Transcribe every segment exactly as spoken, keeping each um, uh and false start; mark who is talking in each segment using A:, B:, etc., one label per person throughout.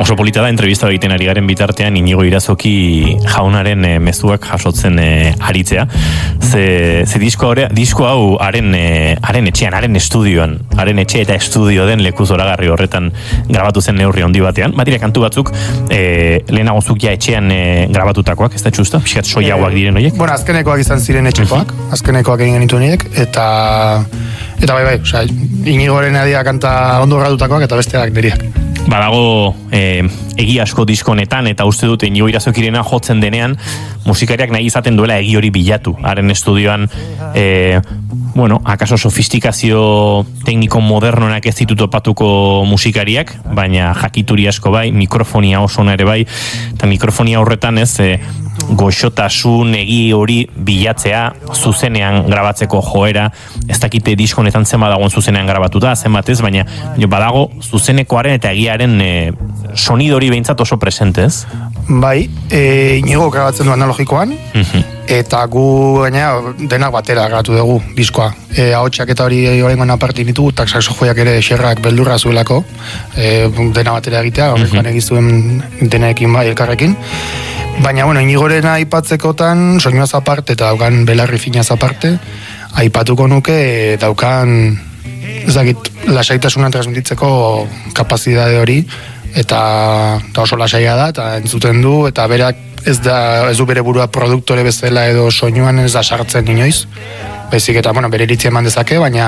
A: oso polita da, entrevista egiten ari garen bitartean Inigo Irazoki jaunaren e, mezuak jasotzen e, aritzea. Ze, ze disko, hori, disko hau haren, e, haren etxean, haren estudioan, haren etxe eta estudio den leku zoragarri horretan grabatu zen neurri handi batean. Batira kantu batzuk e, lehenago zuk ja etxean e, grabatutakoak, ez da txusta? Piskat soiagoak diren horiek?
B: Bueno, azkenekoak izan ziren etxekoak, azkenekoak egin genitu horiek, eta eta bai bai, osea, Inigoren adia kanta ondo gradutakoak eta besteak deriak.
A: Badago e, egi asko diskonetan eta uste dut Inigo Irazokirena jotzen denean musikariak nahi izaten duela egi hori bilatu. Haren estudioan e, bueno, akaso sofistikazio tekniko modernoenak ez ditu topatuko musikariak, baina jakituri asko bai, mikrofonia oso ere bai, eta mikrofonia horretan ez e, goxotasun egi hori bilatzea zuzenean grabatzeko joera, ez dakite diskonetan zenbat dagoen zuzenean grabatuta, zenbat ez, baina badago zuzenekoaren eta egiaren e, sonido hori behintzat oso presente, ez?
B: Bai, e, Inigo grabatzen du analogikoan, eta gu gaina denak batera grabatu dugu diskoa. E, ahotsak eta hori horrengoan apartin ditu, eta saxofoiak ere xerrak beldurra zuelako, e, dena batera egitea, horrekoan egiztuen denekin bai elkarrekin. Baina, bueno, Inigoren aipatzekotan, soinuaz aparte eta daukan belarri finaz aparte, aipatuko nuke daukan, ez dakit, lasaitasuna transmititzeko kapazidade hori, eta, eta oso lasaia da, eta entzuten du, eta berak ez, da, ez du bere burua produktore bezala edo soinuan ez da sartzen inoiz, bezik eta, bueno, bere iritzia eman dezake, baina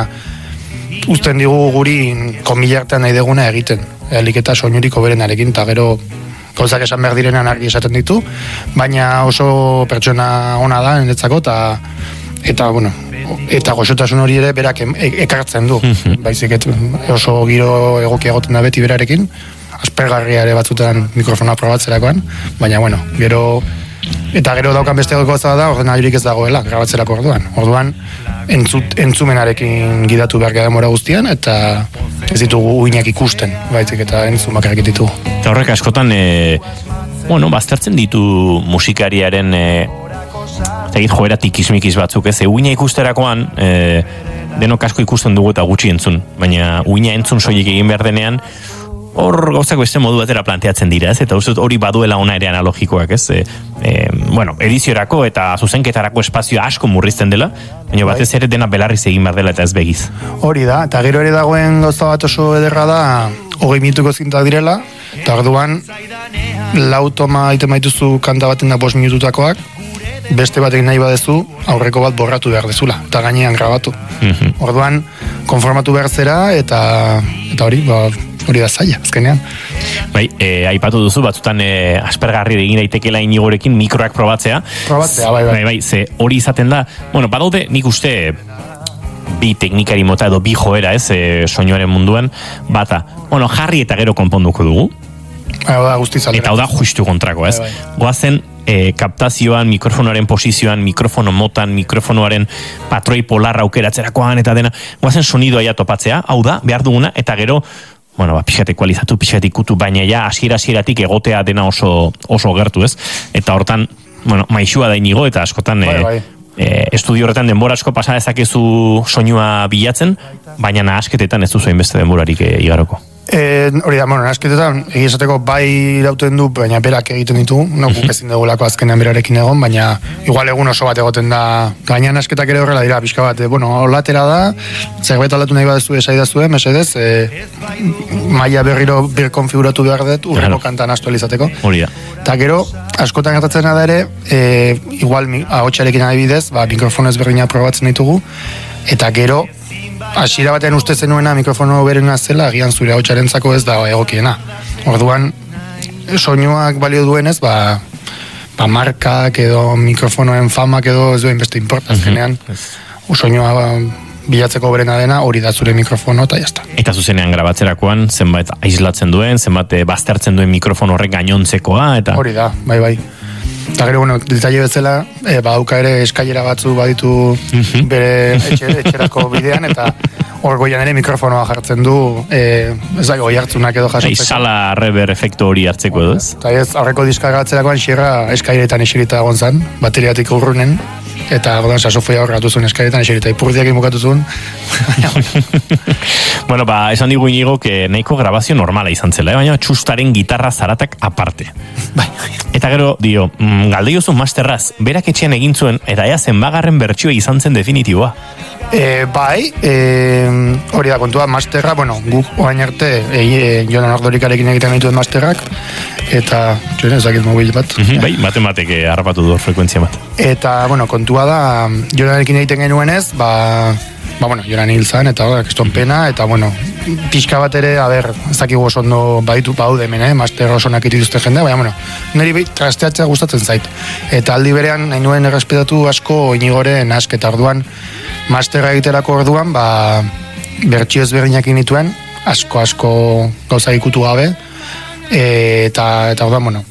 B: uzten digu guri konbilartean nahi deguna egiten, elik eta soinuriko berenarekin, eta gero gauzak esan behar direnan argi esaten ditu, baina oso pertsona ona da niretzako, eta eta, bueno, eta goxotasun hori ere berak ekartzen du, baizik et, oso giro egokia egoten da beti berarekin, aspergarria ere batzutan mikrofona probatzerakoan, baina, bueno, gero, eta gero daukan beste gauza da, ordenagailurik ez dagoela, grabatzerako orduan. Orduan, entzut, entzumenarekin gidatu behar demora guztian, eta ez ditugu uinak ikusten, baizik eta entzumakarrik ditugu.
A: Eta horrek askotan, e, bueno, baztertzen ditu musikariaren e, egit joera tikismikiz batzuk, ez, e, uina ikusterakoan, e, denok asko ikusten dugu eta gutxi entzun, baina uina entzun soilik egin behar denean, hor gauzak beste modu batera planteatzen dira, ez? Eta uste hori baduela ona ere analogikoak, ez? E, e, bueno, ediziorako eta zuzenketarako espazioa asko murrizten dela, baina batez ere dena belarriz egin behar dela eta ez begiz.
B: Hori da, eta gero ere dagoen gauza bat oso ederra da, hogei minutuko zintak direla, eta orduan lau toma ite maituzu kanta baten da bost minututakoak, beste batek nahi badezu, aurreko bat borratu behar dezula, eta gainean grabatu. Mm-hmm. Orduan, konformatu behar zera, eta, eta hori, ba, hori da zaila, azkenean.
A: Bai, e, aipatu duzu, batzutan e, aspergarri egin daitekela Inigorekin mikroak probatzea.
B: Probatzea, bai, bai.
A: Bai, bai, ze hori izaten da, bueno, badaude nik uste bi teknikari mota edo bi joera, ez, e, soinuaren munduan, bata, bueno, jarri eta gero konponduko dugu.
B: Hau da, guztiz aldera.
A: Eta hau da justu kontrako, ez?
B: Bai, bai.
A: Goazen, E, kaptazioan, mikrofonoaren posizioan, mikrofono motan, mikrofonoaren patroi polarra aukeratzerakoan eta dena, guazen sonidoa ja topatzea, hau da, behar duguna, eta gero, bueno, ba, pixkat ekualizatu, pixkat ikutu, baina ja, asiera-asieratik egotea dena oso, oso gertu, ez? Eta hortan, bueno, maixua da Inigo, eta askotan,
B: bai, bai.
A: E, estudio horretan denbora asko pasa dezakezu soinua bilatzen, baina nahasketetan ez duzu hainbeste denborarik e, igaroko.
B: E, hori da, bueno, nasketetan, egizateko bai irauten du, baina berak egiten ditu, no, guk ezin dugulako azkenean berarekin egon, baina igual egun oso bat egoten da, gaina nasketak ere horrela dira, pixka bat, e, bueno, olatera da, zerbait aldatu nahi badezu esaidazue, mesedez, e, maila berriro bir konfiguratu behar dut, urreko kantan astu elizateko.
A: Hori da.
B: Eta gero, askotan gertatzen da ere, e, igual ahotsarekin adibidez, ba, mikrofono ezberdina probatzen ditugu, eta gero, hasiera batean uste zenuena mikrofono berena zela, agian zure ahotsarentzako ez da egokiena. Orduan, soinuak balio duenez, ba, ba markak edo mikrofonoen famak edo ez duen beste importa, azkenean, mm-hmm. soinua bilatzeko berena dena, hori da zure mikrofono eta jazta.
A: Eta zuzenean grabatzerakoan, zenbait aislatzen duen, zenbat baztertzen duen mikrofono horrek gainontzekoa, eta...
B: Hori da, bai, bai. Eta gero, bueno, detalle bezala, e, badauka ere eskailera batzu baditu mm-hmm. bere etxe, etxerako bidean, eta hor goian ere mikrofonoa jartzen du, e, ez da, goi hartzunak edo jasotzeko.
A: Izala rever efektu hori hartzeko edo ez?
B: Eta ez, aurreko diska gatzerakoan xerra eskailetan eserita egon zen, bateriatik urrunen, eta godan sasofoia horratu zuen eskaretan, eserita ipurdiak inbukatu zuen.
A: Bueno, ba, esan digu Inigo, que nahiko grabazio normala izan zela, eh? Baina txustaren gitarra zaratak aparte.
B: Bai.
A: Eta gero, dio, mm, galdeiozu masterraz, berak etxean egin zuen, eta ea zenbagarren bertsioa izan zen definitiboa.
B: E, bai, e, hori da kontua, masterra, bueno, guk oain arte, e, e, Jonan Ordorikarekin egiten dituen masterrak, eta, txuen ezakit mobil bat.
A: Mm-hmm, bai, baten batek harrapatu du frekuentzia bat.
B: Eta, bueno, kontua da, Jonanekin egiten genuenez, ba, ba, bueno, Jonan hil zan, eta hori, kriston pena, eta, bueno, pixka bat ere, a ber, ez dakik oso ondo baditu baude hemen, eh, master oso onak dituzte jende, baina, bueno, niri trasteatzea gustatzen zait. Eta aldi berean, nahi nuen errespetatu asko Inigoren ask, eta orduan, masterra egiterako orduan, ba, bertsio ezberdinak inituen, asko, asko gauza ikutu gabe, e, eta, eta orduan, bueno,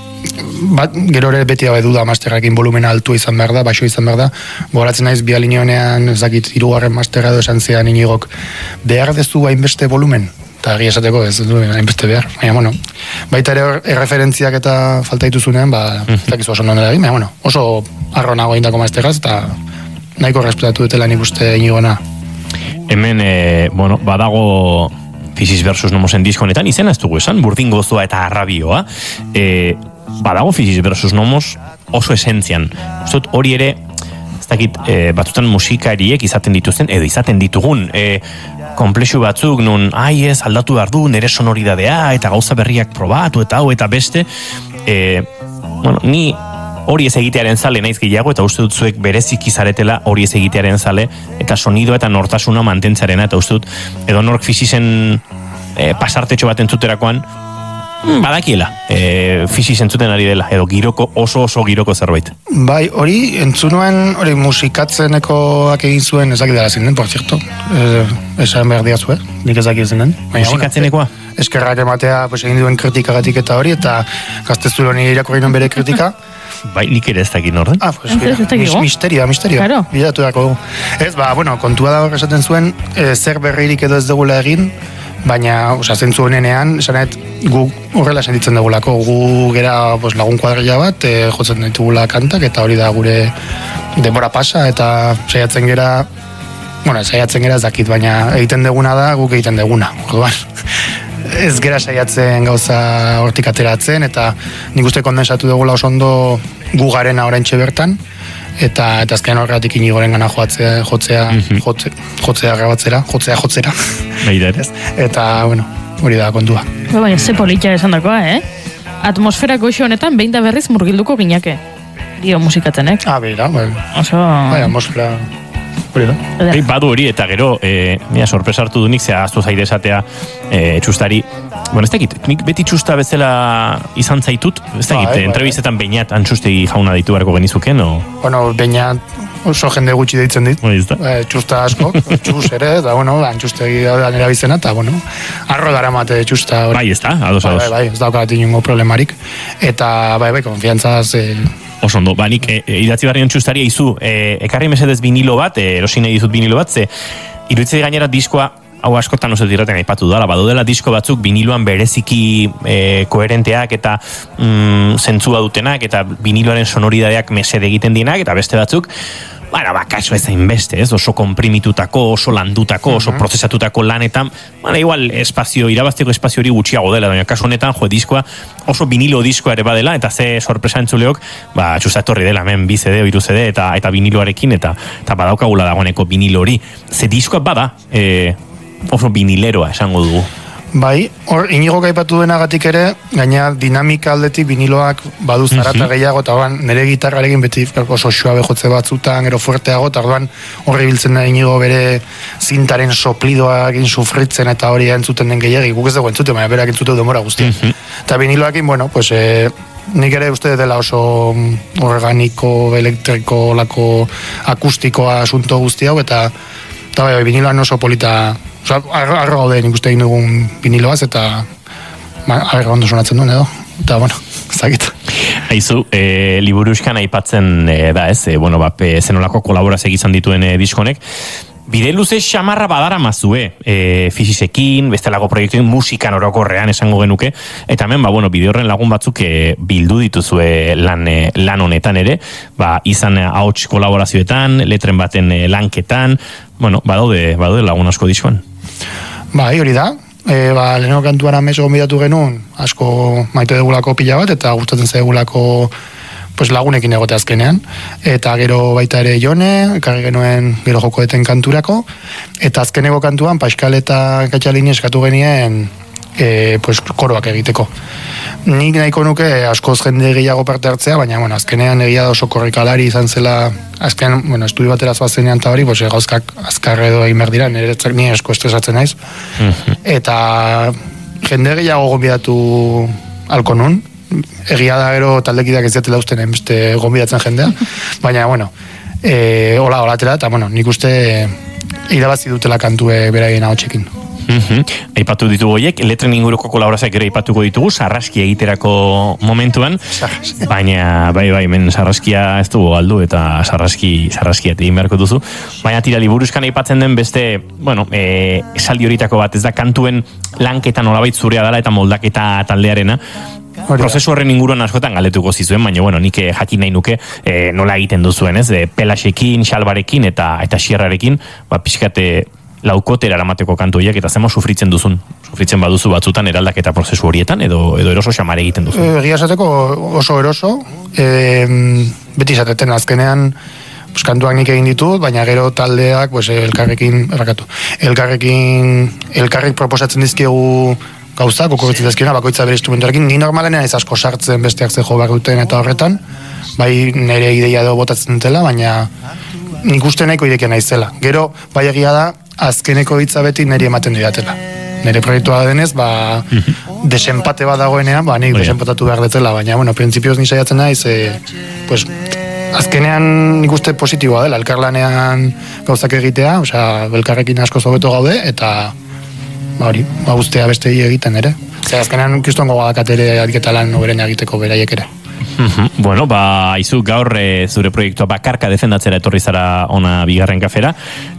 B: bat, gero ere beti gabe duda masterrakin volumena altua izan behar da, baixo izan behar da, goratzen naiz bialinionean, ez dakit, hirugarren masterra edo esan zidan Inigok, behar dezu hainbeste volumen, eta agi esateko ez du hainbeste behar, baina, bueno, baita ere erreferentziak eta falta dituzunean, ba, ez dakizu oso ondo egin, baina, bueno, oso arronago egindako masterraz, eta nahiko respetatu dutela nik uste Inigona.
A: Hemen, e, bueno, badago Physis versus Nomosen disko honetan, izena ez dugu esan, burdin gozoa eta arrabioa, e, badago Physis versus Nomos oso esentzian. Uztot hori ere, ez dakit, e, batzutan musikariek izaten dituzten, edo izaten ditugun, e, komplexu batzuk, nun, ai ez, aldatu behar du, nire sonoridadea, eta gauza berriak probatu, eta hau, eta beste, e, bueno, ni hori ez egitearen zale naiz gehiago, eta uste dut zuek bereziki zaretela hori ez egitearen zale, eta sonido eta nortasuna mantentzarena, eta uste dut, edo nork Physisen e, pasartetxo bat entzuterakoan, mm, badakiela, e, Physis entzuten ari dela, edo giroko, oso oso giroko zerbait.
B: Bai, hori entzunuen, hori musikatzenekoak egin zuen, ezakit dara zinden, por cierto, e, esan behar diazu, eh? Nik ezakit zinden.
A: Musikatzenekoa?
B: Bueno, eskerrak ematea, pues, egin duen kritikagatik eta hori, eta gaztezulo nire irakurri non bere kritika.
A: Bai, nik ere ez dakit norden.
B: Ah, pues, mis, misterio, misterio.
C: Claro.
B: Bilatu dako dugu. Ez, ba, bueno, kontua da hor esaten zuen, e, zer berririk edo ez dugula egin, baina, oza, zentzu honenean, esanet, gu horrela sentitzen dugulako, gu gera pues, lagun kuadrilla bat, e, jotzen ditugula kantak, eta hori da gure denbora pasa, eta saiatzen gera, bueno, saiatzen gera ez dakit, baina egiten duguna da, guk egiten duguna, orduan. Ez gera saiatzen gauza hortik ateratzen, eta nik uste kondensatu dugula oso ondo gu garena oraintxe bertan, eta eta azken horregatik Inigoren gana joatzea, jotzea, mm-hmm. jotze, jotzea grabatzera, jotzea jotzera.
A: Beira,
B: eta, bueno, hori da kontua.
C: Ba, baina, ze politia esan dakoa, eh? Atmosfera goxo honetan behin da berriz murgilduko ginake. Dio musikatzenek.
B: Ah, beira, bai.
C: Oso...
B: Bai, atmosfera... Hori da.
A: Bai, badu hori, eta gero, e, mira, sorpresa hartu dunik, zea aztu zaide esatea, e, txustari, bueno, ez dakit, nik beti txusta bezala izan zaitut, ez dakit, bai, entrebistetan Beñat antxustegi jauna ditu beharko genizuken, o?
B: Bueno, Beñat oso jende gutxi deitzen dit, e, txusta asko, txus ere, eta, bueno, antxustegi da nera bizena, eta, bueno, arro dara mate txusta hori.
A: Bai, ez da, ados, ados.
B: Bai, bai, ez daukat inungo problemarik, eta, bai, bai, konfiantzaz, e,
A: oso ondo, ba, nik e, e, idatzi barrion txustaria izu, e, ekarri mesedez vinilo bat, e, erosin nahi dizut vinilo bat, ze, iruditzei gainera diskoa, hau askotan oso dirraten aipatu dala, badudela disko batzuk viniloan bereziki e, koherenteak eta mm, zentzua dutenak, eta viniloaren sonoridadeak mesede egiten dienak, eta beste batzuk, bueno, bakaso ez hainbeste, ez? Oso komprimitutako, oso landutako, oso uh-huh. prozesatutako lanetan, bueno, igual espazio, irabazteko espazio hori gutxiago dela, baina kasu honetan, jo, diskoa, oso vinilo diskoa ere badela, eta ze sorpresa entzuleok, ba, txusta etorri dela, hemen bi C D, hiru C D, eta, eta viniloarekin, eta, eta badaukagula dagoeneko vinilo hori. Ze diskoa bada, e, oso vinileroa esango dugu.
B: Bai, hor, Inigo gaipatu denagatik ere, gaina dinamika aldetik viniloak badu zarata mm-hmm. gehiago, eta orduan nire gitarrarekin beti oso suabe jotze batzutan, gero fuerteago, eta orduan horri biltzen da Inigo bere zintaren soplidoakin sufritzen eta hori entzuten den gehiagi, guk ez dugu entzuten, baina berak entzute demora guztia. Mm-hmm. Eta viniloakin, bueno, pues, e, nik ere uste dela oso organiko, elektriko, lako akustikoa asunto guzti hau, eta, eta bai, viniloan oso polita. Osa, arro gaude nik uste egin dugun viniloaz, eta arro ondo sonatzen duen edo, eta, bueno, ezagit.
A: Aizu, e, liburuzkan aipatzen e, da ez, e, bueno, bap, zenolako kolaborazio izan dituen e, diskonek, bide luze xamarra badara mazue, e, fizisekin, bestelako proiektuen musikan orokorrean esango genuke, eta hemen, ba, bueno, bide horren lagun batzuk e, bildu dituzue lan, e, lan honetan ere, ba, izan ahots kolaborazioetan, letren baten e, lanketan, bueno, badaude, badaude lagun asko dizuan.
B: Bai, hori da. E, ba, lehenoko kantuan ameso gombidatu genuen, asko maite dugulako pila bat, eta gustatzen zaigulako pues, lagunekin egote azkenean. Eta gero baita ere Jone, ekarri genuen gero jokoeten kanturako, eta azkeneko kantuan Pascal eta Katxalini eskatu genien e, pues, koroak egiteko. Nik nahiko nuke askoz jende gehiago parte hartzea, baina bueno, azkenean egia da oso korrikalari izan zela, azkenean, bueno, estudio batera zoazenean eta hori, pues, gauzkak azkar edo egin behar dira, nire ni asko estresatzen naiz. Mm-hmm. Eta jende gehiago gonbidatu alko nun, egia da gero taldekideak ez diatela usten beste gonbidatzen jendea, baina, bueno, e, hola, holatera, eta, bueno, nik uste irabazi dutela kantue beraien ahotsekin.
A: Mm-hmm. Aipatu ditugu horiek, letren inguruko kolaborazioak ere aipatuko ditugu, sarraskia egiterako momentuan, baina, bai, bai, men sarraskia ez dugu galdu, eta sarraski, sarraskia egin beharko duzu, baina tira liburuzkan aipatzen den beste, bueno, e, esaldi horitako bat, ez da kantuen lanketan nolabait zurea dela eta moldaketa taldearena, prozesu horren inguruan askotan galdetuko zizuen, baina bueno, nik jakin nahi nuke e, nola egiten duzuen, ez? E, pelaxekin, xalbarekin eta eta xierrarekin, ba, pixkate laukotera eramateko kantu horiek, eta zema sufritzen duzun? Sufritzen baduzu batzutan eraldaketa prozesu horietan, edo, edo eroso xamare egiten duzu?
B: Egia esateko oso eroso, e, beti izateten azkenean, pues, kantuak nik egin ditut, baina gero taldeak pues, elkarrekin, errakatu, elkarrekin, elkarrek proposatzen dizkiegu gauzak, okurritzen dizkiena, bakoitza bere instrumentuarekin, ni normalenean ez asko sartzen besteak ze jo behar duten eta horretan, bai nire ideia edo botatzen dutela, baina nik uste nahiko idekia naizela. Gero, bai egia da, azkeneko hitza beti niri ematen didatela. Nire proiektua denez, ba, desempate bat dagoenean, ba, nik desempatatu behar detela, baina, bueno, printzipioz ni saiatzen naiz, e, pues, azkenean nik uste positiboa dela, elkarlanean gauzak egitea, osea, elkarrekin asko zobeto gaude, eta, ba, hori, ba, guztea beste egiten ere. Zer, azkenean kiston gogadak ere adiketa lan noberen egiteko beraiek ere.
A: Bueno, ba, izu gaur e, zure proiektua bakarka defendatzera etorri zara ona bigarren kafera.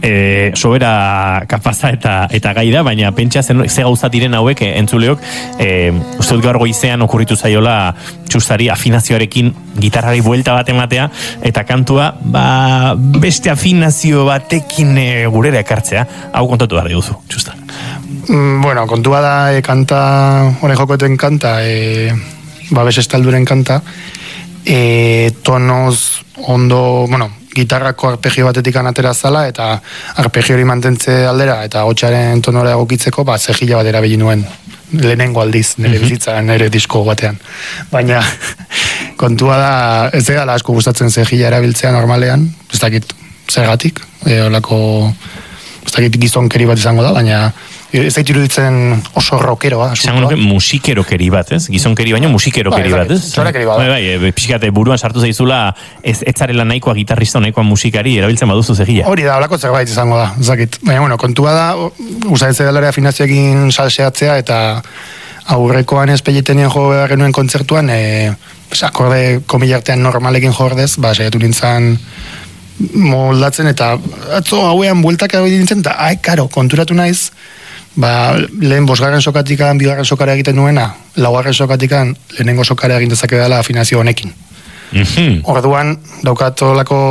A: E, sobera kapaza eta eta gai da, baina pentsa zen, ze gauza diren hauek e, entzuleok, e, uste dut gaur goizean okurritu zaiola txustari afinazioarekin gitarrari buelta bat ematea, eta kantua ba, beste afinazio batekin e, gurera ekartzea. Hau kontatu behar diguzu, txusta.
B: Mm, bueno, kontua da e, kanta, hori jokoeten kanta, e, babes estalduren kanta, e, tonoz ondo, bueno, gitarrako arpegio batetik anatera zala, eta arpegio hori mantentze aldera, eta hotxaren tonora egokitzeko, ba, zehila bat erabili nuen, lehenengo aldiz, nire mm-hmm. bizitza, nire disko batean. Baina, kontua da, ez egala asko gustatzen zehila erabiltzea normalean, ez dakit zergatik, e, olako, ez dakit gizonkeri bat izango da, baina ez dait iruditzen oso rockeroa.
A: Izango nuke musikerokeri bat, ez? Gizonkeri baino musikerokeri bat, ez?
B: Zorakeri bat.
A: Bai, bai, pixkate buruan sartu zaizula ez etzarela nahikoa gitarrista, nahikoa musikari, erabiltzen baduzu zehila.
B: Hori da, holako zerbait izango da, zakit. Baina, bueno, kontua da, usaitze dela afinazioekin salseatzea, eta aurrekoan espelletenien jo behar genuen kontzertuan, e, akorde komillartean normalekin jordez, ba, saiatu nintzen moldatzen, eta atzo hauean bueltak hau nintzen, eta, ai, karo, konturatu naiz, ba, lehen bosgarren sokatikan, bigarren sokara egiten nuena, laugarren sokatikan, lehenengo sokara egin dezake dela afinazio honekin. Mm-hmm. Orduan, daukatolako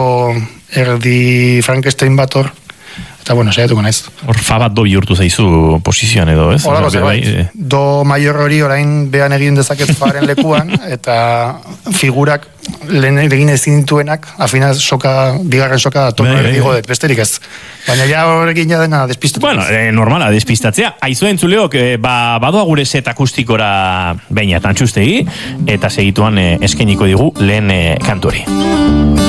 B: erdi Frankenstein bat hor, eta bueno, saiatuko naiz.
A: Hor fa bat do bihurtu zaizu posizioan edo, ez?
B: Horako zerbait, do maior hori orain behan egin dezaket faren lekuan, eta figurak lehen egin ezin dituenak, afinaz soka, bigarren soka tono erdigo dut, besterik ez. Baina ja horrekin ja dena despistatu.
A: Bueno, eh, normala, despistatzea. Aizu entzuleok, eh, ba, badoa gure set akustikora beina tantxustegi, eta segituan eh, eskeniko digu lehen eh, kantori.